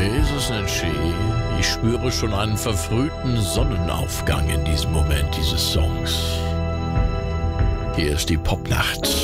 Ist es nicht schön? Ich spüre schon einen verfrühten Sonnenaufgang in diesem Moment dieses Songs. Hier ist die Popnacht.